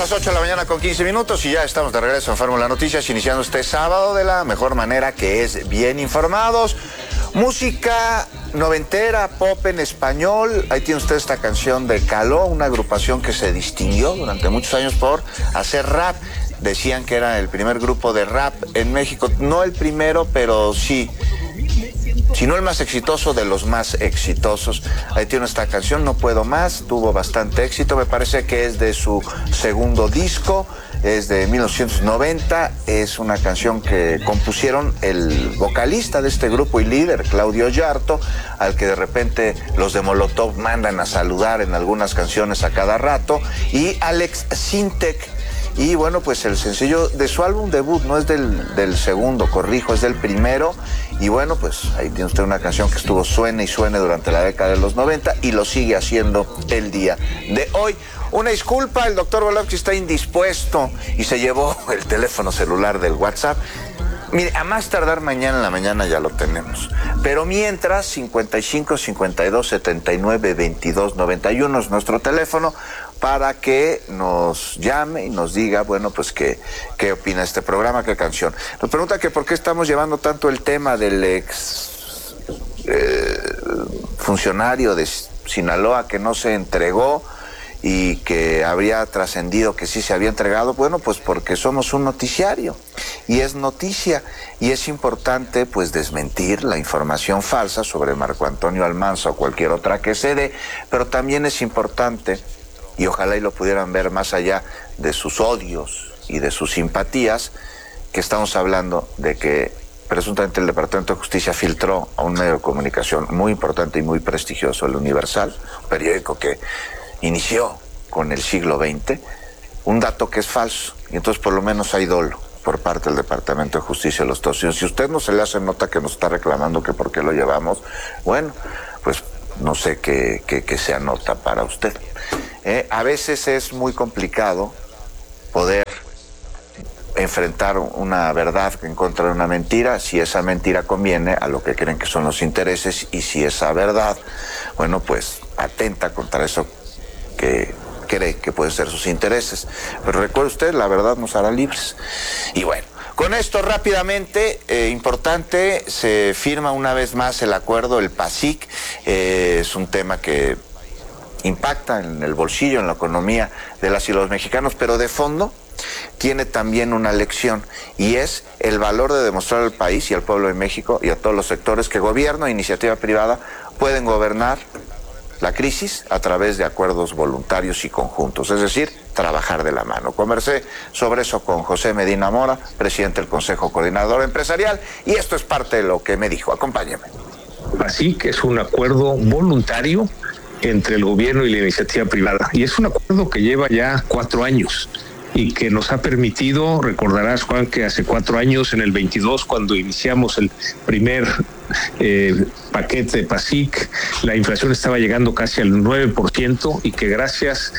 las 8 de la mañana con 15 minutos y ya estamos de regreso en Fórmula Noticias, iniciando este sábado de la mejor manera, que es bien informados. Música noventera, pop en español. Ahí tiene usted esta canción de Caló, una agrupación que se distinguió durante muchos años por hacer rap. Decían que era el primer grupo de rap en México. No el primero, pero sí, si no el más exitoso, de los más exitosos. Ahí tiene esta canción, No Puedo Más, tuvo bastante éxito, me parece que es de su segundo disco, es de 1990, es una canción que compusieron el vocalista de este grupo y líder, Claudio Yarto, al que de repente los de Molotov mandan a saludar en algunas canciones a cada rato, y Alex Sintek. Y bueno, pues el sencillo de su álbum debut, no es del segundo, corrijo, es del primero. Y bueno, pues ahí tiene usted una canción que estuvo suene y suene durante la década de los 90 y lo sigue haciendo el día de hoy. Una disculpa, el doctor Volodky está indispuesto y se llevó el teléfono celular del WhatsApp. Mire, a más tardar mañana en la mañana ya lo tenemos. Pero mientras, 55 52 79 22 91 es nuestro teléfono para que nos llame y nos diga, bueno, pues qué opina de este programa, qué canción. Nos pregunta que por qué estamos llevando tanto el tema del ex funcionario de Sinaloa que no se entregó y que habría trascendido que sí se había entregado. Bueno, pues porque somos un noticiario y es noticia y es importante pues desmentir la información falsa sobre Marco Antonio Almanza o cualquier otra que se dé, pero también es importante, y ojalá y lo pudieran ver más allá de sus odios y de sus simpatías, que estamos hablando de que presuntamente el Departamento de Justicia filtró a un medio de comunicación muy importante y muy prestigioso, el Universal, un periódico que inició con el siglo XX, un dato que es falso, y entonces por lo menos hay dolo por parte del Departamento de Justicia de los Estados Unidos. Si usted no se le hace nota que nos está reclamando que por qué lo llevamos, bueno, pues no sé qué sea nota para usted. A veces es muy complicado poder enfrentar una verdad en contra de una mentira, si esa mentira conviene a lo que creen que son los intereses, y si esa verdad, bueno, pues atenta contra eso que cree que pueden ser sus intereses. Pero recuerde usted, la verdad nos hará libres. Y bueno, con esto rápidamente, importante, se firma una vez más el acuerdo, el PASIC. Es un tema que impacta en el bolsillo, en la economía de las y los mexicanos, pero de fondo tiene también una lección, y es el valor de demostrar al país y al pueblo de México y a todos los sectores que gobierno e iniciativa privada pueden gobernar la crisis a través de acuerdos voluntarios y conjuntos, es decir, trabajar de la mano. Conversé sobre eso con José Medina Mora, presidente del Consejo Coordinador Empresarial, y esto es parte de lo que me dijo. Acompáñeme. Así que es un acuerdo voluntario entre el gobierno y la iniciativa privada, y es un acuerdo que lleva ya 4 años y que nos ha permitido, recordarás, Juan, que hace 4 años, en el 22, cuando iniciamos el primer paquete de PASIC, la inflación estaba llegando casi al 9%, y que gracias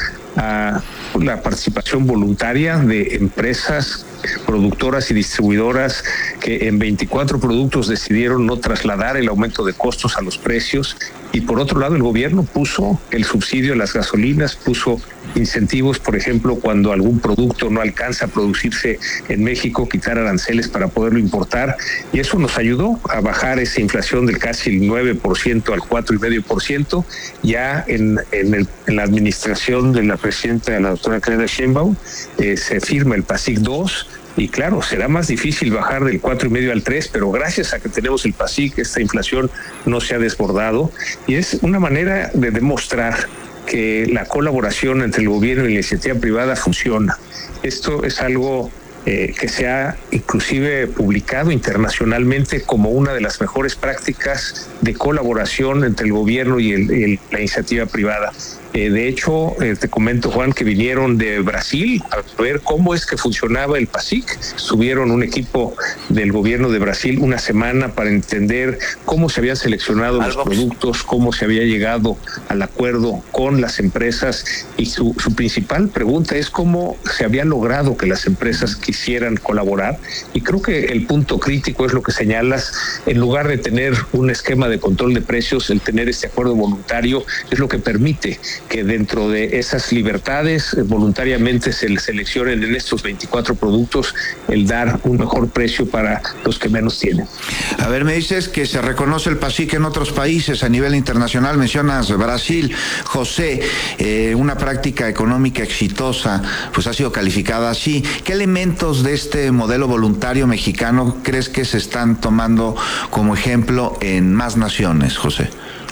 a la participación voluntaria de empresas productoras y distribuidoras que en 24 productos decidieron no trasladar el aumento de costos a los precios, y por otro lado el gobierno puso el subsidio a las gasolinas, puso incentivos, por ejemplo, cuando algún producto no alcanza a producirse en México, quitar aranceles para poderlo importar, y eso nos ayudó a bajar esa inflación del casi el 9% al 4,5%. Ya en la administración de la presidenta, la doctora Claudia Sheinbaum, se firma el PASIC 2, y claro, será más difícil bajar del 4,5 al 3, pero gracias a que tenemos el PASIC, esta inflación no se ha desbordado, y es una manera de demostrar que la colaboración entre el gobierno y la iniciativa privada funciona. Esto es algo que se ha inclusive publicado internacionalmente como una de las mejores prácticas de colaboración entre el gobierno y la iniciativa privada. De hecho, te comento, Juan, que vinieron de Brasil a ver cómo es que funcionaba el PASIC. Estuvieron un equipo del gobierno de Brasil una semana para entender cómo se habían seleccionado los productos, cómo se había llegado al acuerdo con las empresas, y su principal pregunta es cómo se había logrado que las empresas quisieran colaborar. Y creo que el punto crítico es lo que señalas: en lugar de tener un esquema de control de precios, el tener este acuerdo voluntario es lo que permite que dentro de esas libertades voluntariamente se seleccionen en estos 24 productos el dar un mejor precio para los que menos tienen. A ver, me dices que se reconoce el PASIC en otros países a nivel internacional, mencionas Brasil. José, una práctica económica exitosa, pues ha sido calificada así. ¿Qué elementos de este modelo voluntario mexicano crees que se están tomando como ejemplo en más naciones, José?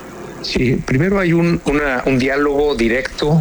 Sí, primero hay un diálogo directo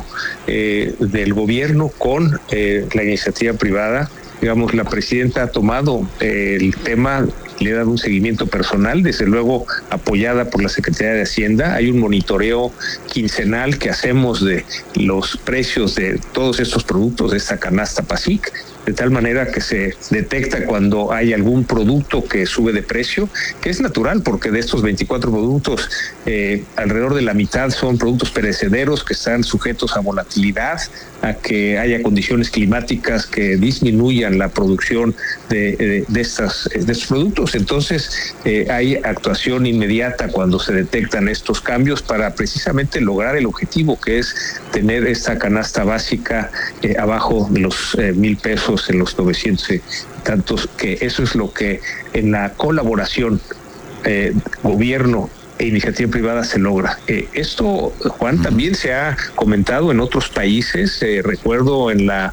del gobierno con la iniciativa privada. Digamos, la presidenta ha tomado el tema, le ha dado un seguimiento personal, desde luego apoyada por la Secretaría de Hacienda. Hay un monitoreo quincenal que hacemos de los precios de todos estos productos de esta canasta PASIC, de tal manera que se detecta cuando hay algún producto que sube de precio, que es natural porque de estos 24 productos, alrededor de la mitad son productos perecederos que están sujetos a volatilidad, a que haya condiciones climáticas que disminuyan la producción de estos productos. Entonces, hay actuación inmediata cuando se detectan estos cambios para precisamente lograr el objetivo, que es tener esta canasta básica abajo de los 1,000 pesos, en los 900 y tantos, que eso es lo que en la colaboración gobierno e iniciativa privada se logra. Esto, Juan, también se ha comentado en otros países. Recuerdo en la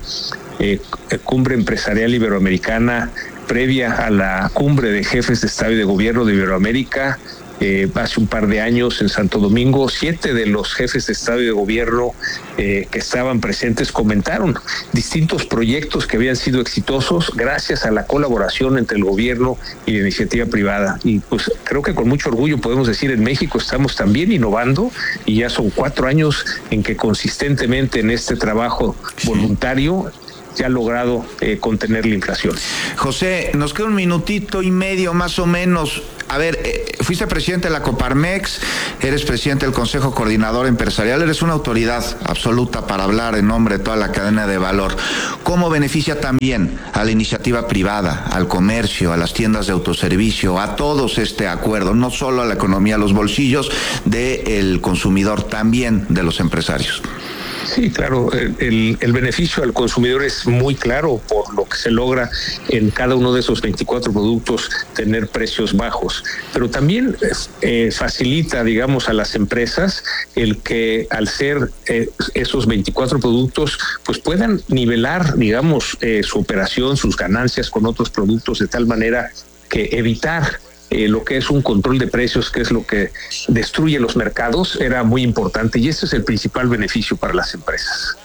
cumbre empresarial iberoamericana previa a la cumbre de jefes de Estado y de Gobierno de Iberoamérica, hace un par de años en Santo Domingo, 7 de los jefes de Estado y de Gobierno que estaban presentes comentaron distintos proyectos que habían sido exitosos gracias a la colaboración entre el gobierno y la iniciativa privada. Y pues creo que con mucho orgullo podemos decir, en México estamos también innovando, y ya son 4 años en que consistentemente en este trabajo voluntario se ha logrado contener la inflación. José, nos queda 1 minutito y medio más o menos. A ver, fuiste presidente de la Coparmex, eres presidente del Consejo Coordinador Empresarial, eres una autoridad absoluta para hablar en nombre de toda la cadena de valor. ¿Cómo beneficia también a la iniciativa privada, al comercio, a las tiendas de autoservicio, a todos este acuerdo, no solo a la economía, a los bolsillos del consumidor, también de los empresarios? Sí, claro, el beneficio al consumidor es muy claro por lo que se logra en cada uno de esos 24 productos tener precios bajos, pero también facilita, digamos, a las empresas el que al ser esos 24 productos pues puedan nivelar, digamos, su operación, sus ganancias con otros productos, de tal manera que evitar lo que es un control de precios, que es lo que destruye los mercados, era muy importante, y ese es el principal beneficio para las empresas.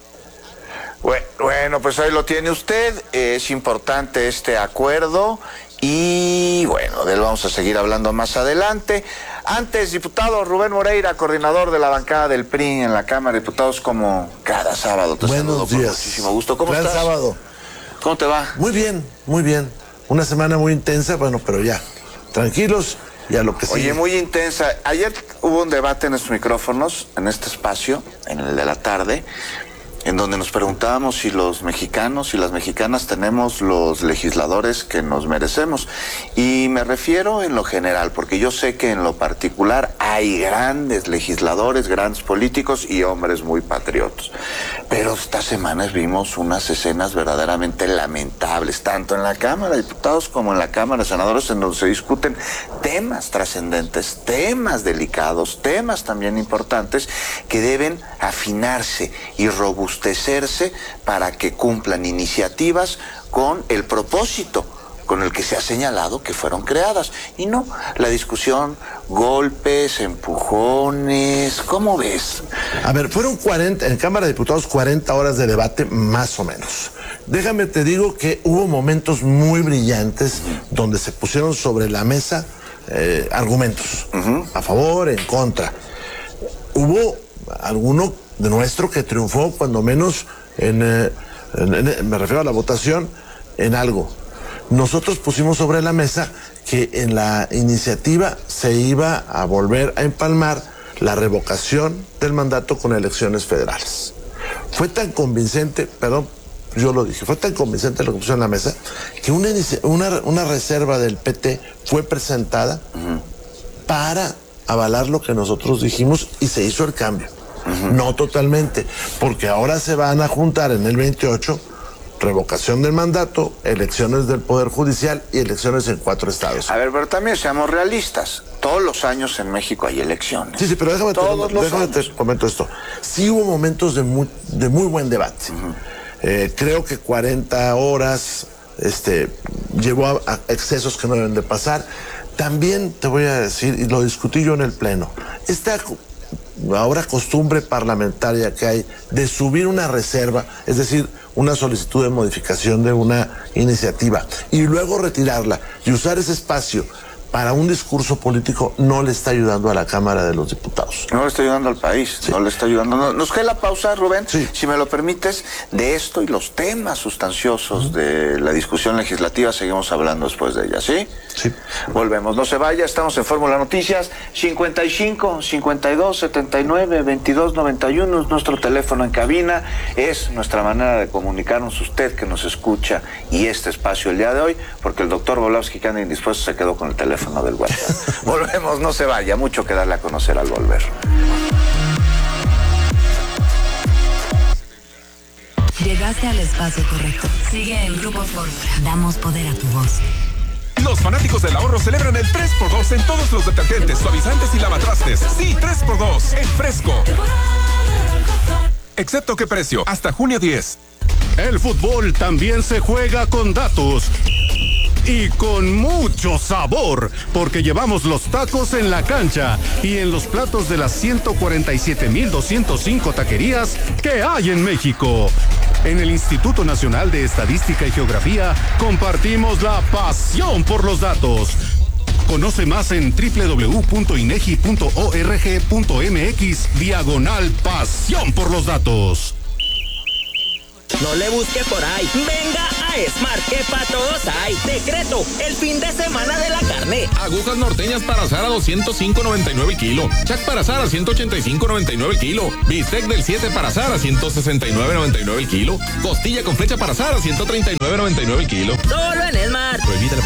Bueno, pues ahí lo tiene usted. Es importante este acuerdo y bueno, de él vamos a seguir hablando más adelante. Antes, diputado Rubén Moreira, coordinador de la bancada del PRI en la Cámara de Diputados, como cada sábado. Te saludo con muchísimo gusto. ¿Cómo estás? Gran sábado. ¿Cómo te va? Muy bien, muy bien. Una semana muy intensa, bueno, pero ya, tranquilos y a lo que sigue. Oye, muy intensa. Ayer hubo un debate en estos micrófonos, en este espacio, en el de la tarde, en donde nos preguntábamos si los mexicanos y las mexicanas tenemos los legisladores que nos merecemos. Y me refiero en lo general, porque yo sé que en lo particular hay grandes legisladores, grandes políticos y hombres muy patriotas. Pero estas semanas vimos unas escenas verdaderamente lamentables, tanto en la Cámara de Diputados como en la Cámara de Senadores, en donde se discuten temas trascendentes, temas delicados, temas también importantes que deben afinarse y robustecerse para que cumplan iniciativas con el propósito con el que se ha señalado que fueron creadas. Y no, la discusión, golpes, empujones, ¿cómo ves? A ver, fueron 40, en Cámara de Diputados, 40 horas de debate, más o menos. Déjame te digo que hubo momentos muy brillantes donde se pusieron sobre la mesa argumentos, a favor, en contra. Hubo alguno de nuestro que triunfó, cuando menos, me refiero a la votación, en algo. Nosotros pusimos sobre la mesa que en la iniciativa se iba a volver a empalmar la revocación del mandato con elecciones federales. Fue tan convincente, perdón, yo lo dije, fue tan convincente lo que puso en la mesa que una reserva del PT fue presentada para avalar lo que nosotros dijimos y se hizo el cambio. no totalmente, porque ahora se van a juntar en el 28 revocación del mandato, elecciones del Poder Judicial y elecciones en 4 estados. A ver, pero también seamos realistas. Todos los años en México hay elecciones. Sí, pero déjame te comento esto. Sí hubo momentos de muy buen debate. Creo que 40 horas llevó a excesos que no deben de pasar. También te voy a decir, y lo discutí yo en el Pleno, esta ahora costumbre parlamentaria que hay de subir una reserva, es decir, una solicitud de modificación de una iniciativa y luego retirarla y usar ese espacio para un discurso político, no le está ayudando a la Cámara de los Diputados. No le está ayudando al país, sí. No le está ayudando. Nos queda la pausa, Rubén, sí. Si me lo permites, de esto y los temas sustanciosos de la discusión legislativa, seguimos hablando después de ella, ¿sí? Sí. Volvemos, no se vaya, estamos en Fórmula Noticias, 55 52 79 22 91, es nuestro teléfono en cabina, es nuestra manera de comunicarnos, usted que nos escucha, y este espacio el día de hoy, porque el doctor Volowski, que anda indispuesto, se quedó con el teléfono del WhatsApp. Volvemos, no se vaya, mucho que darle a conocer al volver. Llegaste al espacio correcto. Sigue el Grupo Fórmula. Damos poder a tu voz. Los fanáticos del ahorro celebran el 3x2 en todos los detergentes, suavizantes y lavatrastes. Sí, 3x2 en Fresco. Excepto qué precio, hasta junio 10. El fútbol también se juega con datos. Y con mucho sabor, porque llevamos los tacos en la cancha y en los platos de las 147,205 taquerías que hay en México. En el Instituto Nacional de Estadística y Geografía compartimos la pasión por los datos. Conoce más en www.inegi.org.mx/pasión por los datos. No le busque por ahí. Venga a Smart, que para todos hay. Decreto, el fin de semana de la carne. Agujas norteñas para asar a 205.99 el kilo. Chac para asar a 185.99 el kilo. Bistec del 7 para asar a 169.99 el kilo. Costilla con flecha para asar a 139.99 el kilo. Solo en Smart. Prohibida la